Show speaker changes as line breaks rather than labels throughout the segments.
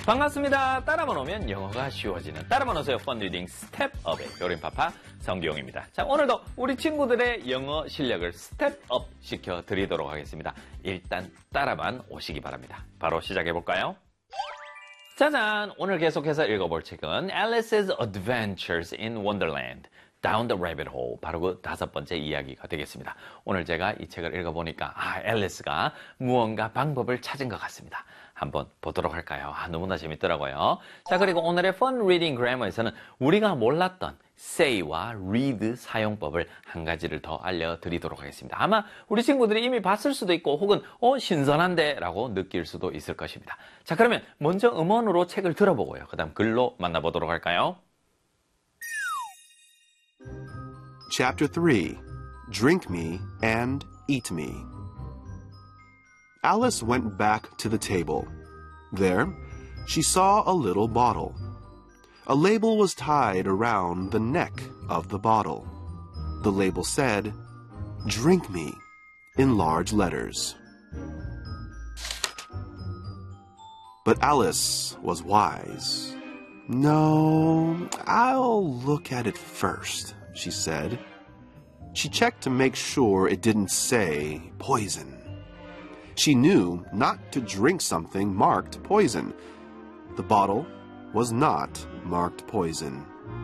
반갑습니다. 따라만 오면 영어가 쉬워지는 따라만 오세요. 펀 리딩 스텝업의 요린파파 성기용입니다. 자, 오늘도 우리 친구들의 영어 실력을 스텝업 시켜드리도록 하겠습니다. 일단 따라만 오시기 바랍니다. 바로 시작해볼까요? 짜잔! 오늘 계속해서 읽어볼 책은 Alice's Adventures in Wonderland, Down the Rabbit Hole, 바로 그 5번째 이야기가 되겠습니다. 오늘 제가 이 책을 읽어보니까 앨리스가 무언가 방법을 찾은 것 같습니다. 한번 보도록 할까요? 너무나 재밌더라고요. 자, 그리고 오늘의 Fun Reading Grammar에서는 우리가 몰랐던 say와 read 사용법을 한 가지를 더 알려드리도록 하겠습니다. 아마 우리 친구들이 이미 봤을 수도 있고 혹은 신선한데 라고 느낄 수도 있을 것입니다. 자, 그러면 먼저 음원으로 책을 들어보고요. 그 다음 글로 만나보도록 할까요?
Chapter 3, Drink Me and Eat Me. Alice went back to the table. There, she saw a little bottle. A label was tied around the neck of the bottle. The label said, "Drink me," in large letters. But Alice was wise. "No, I'll look at it first," she said. She checked to make sure it didn't say poison. She knew not to drink something marked poison. The bottle was not marked poison.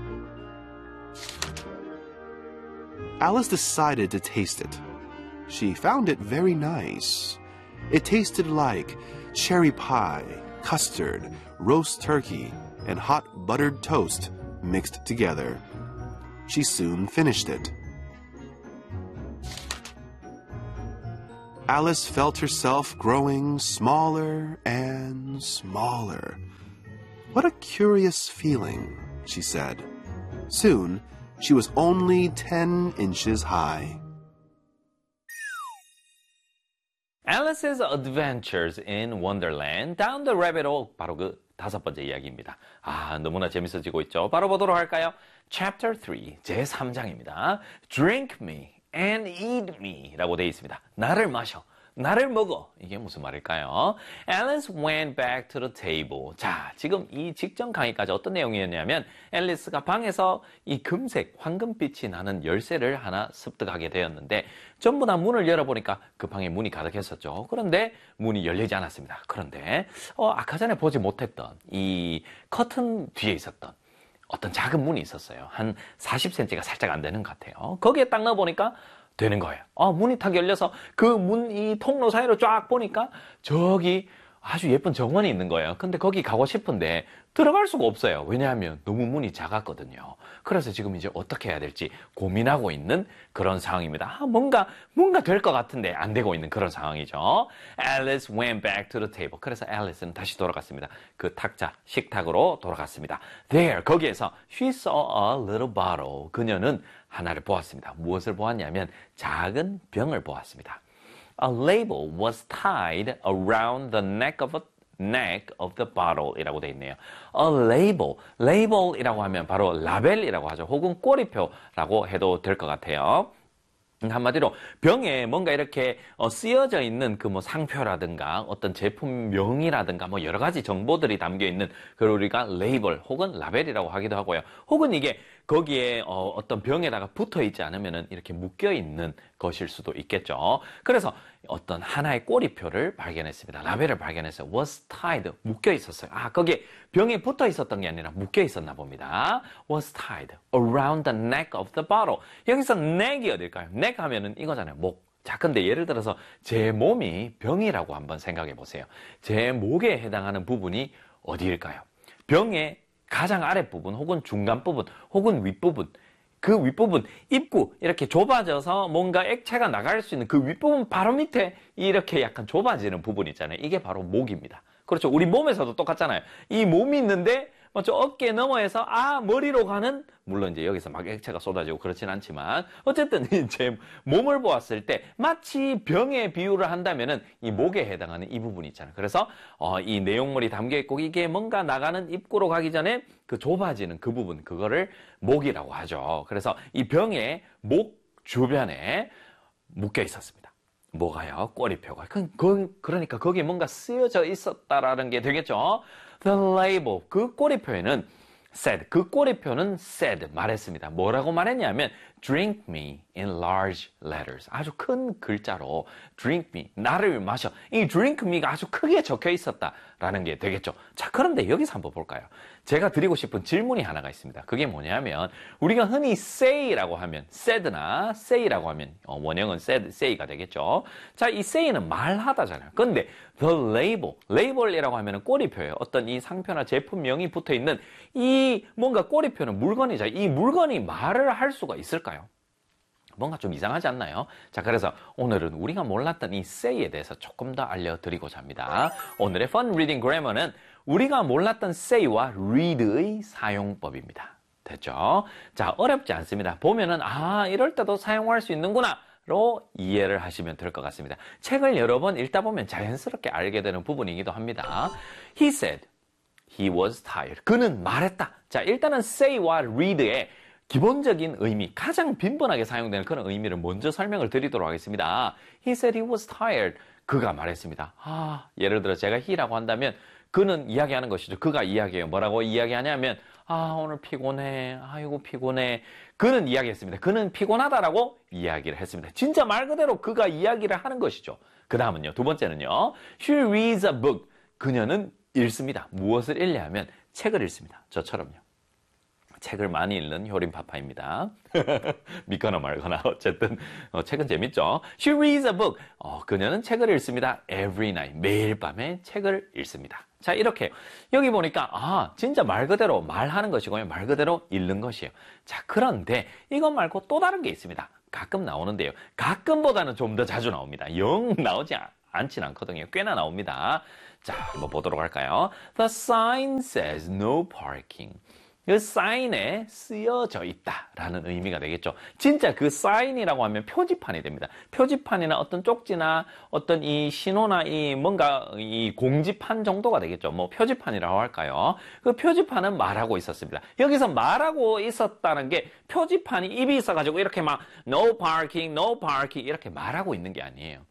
Alice decided to taste it. She found it very nice. It tasted like cherry pie, custard, roast turkey, and hot buttered toast mixed together. She soon finished it. Alice felt herself growing smaller and smaller. "What a curious feeling," she said. Soon, she was only 10 inches high.
Alice's Adventures in Wonderland, Down the Rabbit Hole, 바로 그 5번째 이야기입니다. 너무나 재밌어지고 있죠. 바로 보도록 할까요? Chapter 3, 제3장입니다. Drink me and eat me 라고 되어 있습니다. 나를 마셔, 나를 먹어. 이게 무슨 말일까요? Alice went back to the table. 자, 지금 이 직전 강의까지 어떤 내용이었냐면 앨리스가 방에서 이 금색 황금빛이 나는 열쇠를 하나 습득하게 되었는데 전부 다 문을 열어보니까 그 방에 문이 가득했었죠. 그런데 문이 열리지 않았습니다. 그런데 아까 전에 보지 못했던 이 커튼 뒤에 있었던 어떤 작은 문이 있었어요. 한 40cm가 살짝 안 되는 것 같아요. 거기에 딱 넣어보니까 되는 거예요. 문이 탁 열려서 그 문 이 통로 사이로 쫙 보니까 저기 아주 예쁜 정원이 있는 거예요. 근데 거기 가고 싶은데 들어갈 수가 없어요. 왜냐하면 너무 문이 작았거든요. 그래서 지금 이제 어떻게 해야 될지 고민하고 있는 그런 상황입니다. 뭔가 될 것 같은데 안 되고 있는 그런 상황이죠. Alice went back to the table. 그래서 앨리스는 다시 돌아갔습니다. 그 탁자, 식탁으로 돌아갔습니다. There, 거기에서 she saw a little bottle. 그녀는 하나를 보았습니다. 무엇을 보았냐면 작은 병을 보았습니다. A label was tied around the neck of the bottle 이라고 되어 있네요. A label이라고 하면 바로 라벨이라고 하죠. 혹은 꼬리표라고 해도 될 것 같아요. 한마디로 병에 뭔가 이렇게 쓰여져 있는 그 상표라든가 어떤 제품명이라든가 여러 가지 정보들이 담겨 있는 그걸 우리가 레이블 혹은 라벨이라고 하기도 하고요. 혹은 이게 거기에 어떤 병에다가 붙어 있지 않으면은 이렇게 묶여 있는 것일 수도 있겠죠. 그래서 어떤 하나의 꼬리표를 발견했습니다. 라벨을 발견했어요. was tied, 묶여 있었어요. 거기에 병에 붙어 있었던 게 아니라 묶여 있었나 봅니다. was tied around the neck of the bottle. 여기서 neck이 어딜까요? neck 하면은 이거잖아요. 목. 자, 근데 예를 들어서 제 몸이 병이라고 한번 생각해 보세요. 제 목에 해당하는 부분이 어디일까요? 병의 가장 아랫부분 혹은 중간부분 혹은 윗부분, 그 윗부분 입구 이렇게 좁아져서 뭔가 액체가 나갈 수 있는 그 윗부분 바로 밑에 이렇게 약간 좁아지는 부분 있잖아요. 이게 바로 목입니다. 그렇죠. 우리 몸에서도 똑같잖아요. 이 몸이 있는데 저 어깨 너머에서 머리로 가는, 물론 이제 여기서 막 액체가 쏟아지고 그렇진 않지만 어쨌든 제 몸을 보았을 때 마치 병에 비유를 한다면은 이 목에 해당하는 이 부분이 있잖아요. 그래서 이 내용물이 담겨 있고 이게 뭔가 나가는 입구로 가기 전에 그 좁아지는 그 부분, 그거를 목이라고 하죠. 그래서 이 병의 목 주변에 묶여 있었습니다. 뭐가요? 꼬리표가. 그러니까 거기에 뭔가 쓰여져 있었다라는 게 되겠죠? The label, 그 꼬리표에는 said, 그 꼬리표는 said, 말했습니다. 뭐라고 말했냐면 drink me in large letters. 아주 큰 글자로 drink me, 나를 마셔. 이 drink me가 아주 크게 적혀 있었다라는 게 되겠죠. 자, 그런데 여기서 한번 볼까요? 제가 드리고 싶은 질문이 하나가 있습니다. 그게 뭐냐면 우리가 흔히 say라고 하면 said나 say라고 하면 원형은 say가 되겠죠. 자, 이 say는 말하다잖아요. 그런데 the label이라고 하면 꼬리표예요. 어떤 이 상표나 제품명이 붙어 있는 이 뭔가 꼬리표는 물건이죠. 이 물건이 말을 할 수가 있을까요? 뭔가 좀 이상하지 않나요? 자, 그래서 오늘은 우리가 몰랐던 이 say에 대해서 조금 더 알려드리고자 합니다. 오늘의 Fun Reading Grammar는 우리가 몰랐던 say와 read의 사용법입니다. 됐죠? 자, 어렵지 않습니다. 보면은 이럴 때도 사용할 수 있는구나 로 이해를 하시면 될 것 같습니다. 책을 여러 번 읽다 보면 자연스럽게 알게 되는 부분이기도 합니다. He said he was tired. 그는 말했다. 자, 일단은 say와 read의 기본적인 의미, 가장 빈번하게 사용되는 그런 의미를 먼저 설명을 드리도록 하겠습니다. He said he was tired. 그가 말했습니다. 예를 들어 제가 he라고 한다면 그는 이야기하는 것이죠. 그가 이야기해요. 뭐라고 이야기하냐면 오늘 피곤해. 아이고 피곤해. 그는 이야기했습니다. 그는 피곤하다라고 이야기를 했습니다. 진짜 말 그대로 그가 이야기를 하는 것이죠. 그 다음은요. 두 번째는요. She reads a book. 그녀는 읽습니다. 무엇을 읽냐면 책을 읽습니다. 저처럼요. 책을 많이 읽는 효림파파입니다. 믿거나 말거나 어쨌든 책은 재밌죠. She reads a book. 그녀는 책을 읽습니다. Every night. 매일 밤에 책을 읽습니다. 자, 이렇게 여기 보니까 진짜 말 그대로 말하는 것이고요. 말 그대로 읽는 것이에요. 자, 그런데 이것 말고 또 다른 게 있습니다. 가끔 나오는데요. 가끔보다는 좀 더 자주 나옵니다. 영 나오지 않진 않거든요. 꽤나 나옵니다. 자, 한번 보도록 할까요? The sign says no parking. 그 사인에 쓰여져 있다라는 의미가 되겠죠. 진짜 그 사인이라고 하면 표지판이 됩니다. 표지판이나 어떤 쪽지나 어떤 이 신호나 이 뭔가 이 공지판 정도가 되겠죠. 뭐 표지판이라고 할까요? 그 표지판은 말하고 있었습니다. 여기서 말하고 있었다는 게 표지판이 입이 있어가지고 이렇게 막 no parking, no parking 이렇게 말하고 있는 게 아니에요.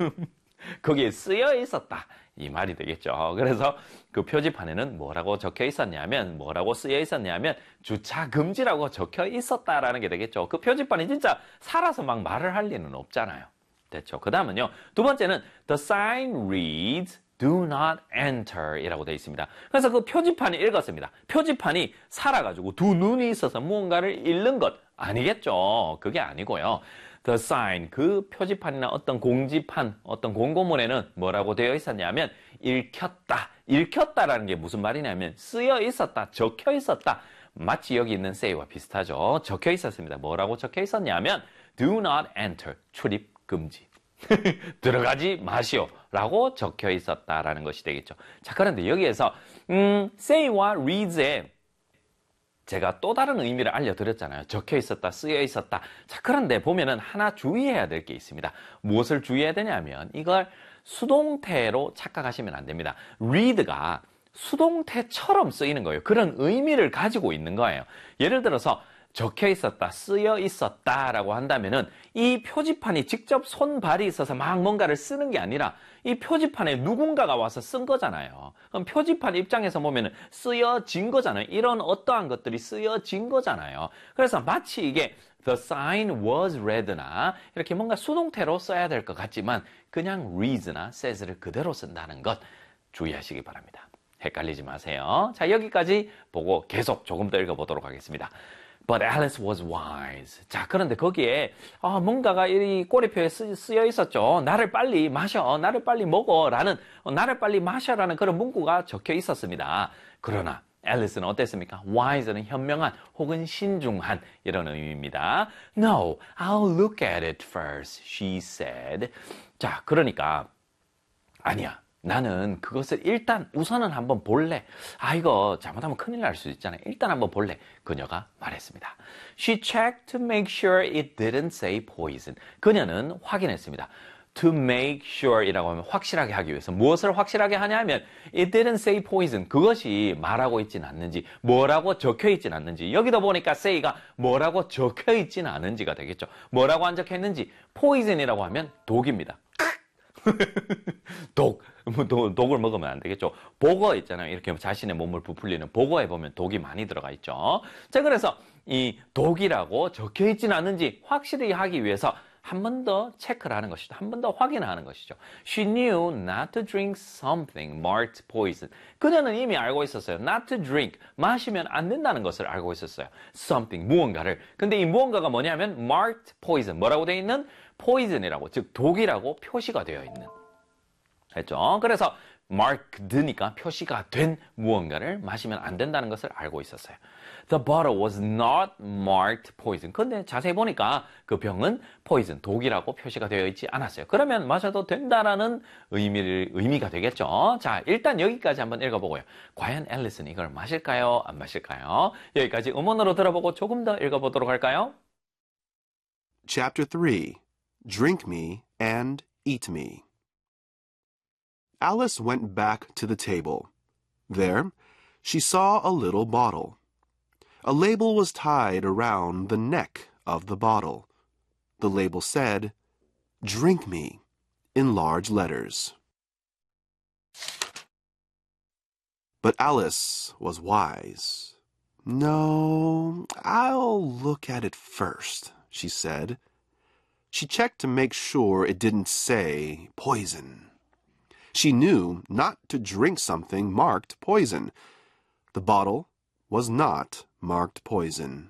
거기에 쓰여 있었다. 이 말이 되겠죠. 그래서 그 표지판에는 뭐라고 적혀 있었냐면, 뭐라고 쓰여 있었냐면, 주차 금지라고 적혀 있었다라는 게 되겠죠. 그 표지판이 진짜 살아서 막 말을 할 리는 없잖아요. 됐죠. 그 다음은요. 두 번째는, the sign reads, do not enter 이라고 되어 있습니다. 그래서 그 표지판이 읽었습니다. 표지판이 살아가지고 두 눈이 있어서 무언가를 읽는 것 아니겠죠. 그게 아니고요. The sign, 그 표지판이나 어떤 공지판, 어떤 공고문에는 뭐라고 되어 있었냐면 읽혔다. 읽혔다라는 게 무슨 말이냐면 쓰여 있었다, 적혀 있었다. 마치 여기 있는 say와 비슷하죠. 적혀 있었습니다. 뭐라고 적혀 있었냐면 do not enter, 출입 금지. 들어가지 마시오 라고 적혀 있었다라는 것이 되겠죠. 자, 그런데 여기에서 say와 reads에 제가 또 다른 의미를 알려드렸잖아요. 적혀 있었다, 쓰여 있었다. 자, 그런데 보면은 하나 주의해야 될 게 있습니다. 무엇을 주의해야 되냐면 이걸 수동태로 착각하시면 안 됩니다. read가 수동태처럼 쓰이는 거예요. 그런 의미를 가지고 있는 거예요. 예를 들어서 적혀 있었다, 쓰여 있었다라고 한다면은 이 표지판이 직접 손발이 있어서 막 뭔가를 쓰는 게 아니라 이 표지판에 누군가가 와서 쓴 거잖아요. 그럼 표지판 입장에서 보면은 쓰여진 거잖아요. 이런 어떠한 것들이 쓰여진 거잖아요. 그래서 마치 이게 the sign was read나 이렇게 뭔가 수동태로 써야 될 것 같지만 그냥 reads나 says를 그대로 쓴다는 것 주의하시기 바랍니다. 헷갈리지 마세요. 자, 여기까지 보고 계속 조금 더 읽어보도록 하겠습니다. But Alice was wise. 자, 그런데 거기에 뭔가가 이 꼬리표에 쓰여 있었죠. 나를 빨리 마셔, 나를 빨리 먹어 라는, 나를 빨리 마셔라는 그런 문구가 적혀 있었습니다. 그러나 앨리스는 어땠습니까? wise는 현명한 혹은 신중한 이런 의미입니다. No, I'll look at it first, she said. 자, 그러니까 아니야. 나는 그것을 일단 우선은 한번 볼래. 이거 잘못하면 큰일 날 수 있잖아요. 일단 한번 볼래. 그녀가 말했습니다. She checked to make sure it didn't say poison. 그녀는 확인했습니다. to make sure 이라고 하면 확실하게 하기 위해서. 무엇을 확실하게 하냐 하면 it didn't say poison. 그것이 말하고 있지는 않는지, 뭐라고 적혀 있지는 않는지. 여기도 보니까 say가 뭐라고 적혀 있지는 않은지가 되겠죠. 뭐라고 안 적혀 있는지. poison이라고 하면 독입니다. 독을 먹으면 안 되겠죠. 보거 있잖아요. 이렇게 자신의 몸을 부풀리는 보거에 보면 독이 많이 들어가 있죠. 자, 그래서 이 독이라고 적혀 있지는 않은지 확실히 하기 위해서 한 번 더 체크를 하는 것이죠. 한 번 더 확인하는 것이죠. She knew not to drink something marked poison. 그녀는 이미 알고 있었어요. Not to drink, 마시면 안 된다는 것을 알고 있었어요. Something, 무언가를. 근데 이 무언가가 뭐냐면 marked poison, 뭐라고 되어 있는? poison이라고, 즉 독이라고 표시가 되어 있는. 했죠. 그래서 marked니까 표시가 된 무언가를 마시면 안 된다는 것을 알고 있었어요. The bottle was not marked poison. 근데 자세히 보니까 그 병은 poison, 독이라고 표시가 되어 있지 않았어요. 그러면 마셔도 된다라는 의미가 되겠죠. 자, 일단 여기까지 한번 읽어보고요. 과연 앨리스는 이걸 마실까요? 안 마실까요? 여기까지 음원으로 들어보고 조금 더 읽어보도록 할까요?
Chapter 3. Drink me and eat me. Alice went back to the table. There, she saw a little bottle. A label was tied around the neck of the bottle. The label said, "Drink me," in large letters. But Alice was wise. "No, I'll look at it first," she said. She checked to make sure it didn't say poison. She knew not to drink something marked poison. The bottle was not marked poison.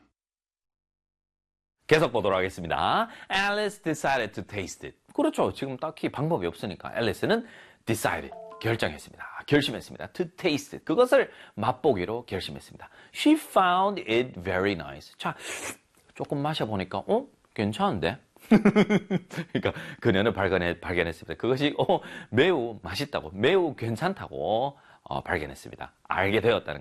계속 보도록 하겠습니다. Alice decided to taste it. 그렇죠. 지금 딱히 방법이 없으니까 앨리스는 decided, 결심했습니다. To taste it. 그것을 맛보기로 결심했습니다. She found it very nice. 자, 조금 마셔보니까 괜찮은데? 그러니까 그녀는 발견했습니다. 그것이 매우 맛있다고, 매우 괜찮다고 발견했습니다. 알게 되었다는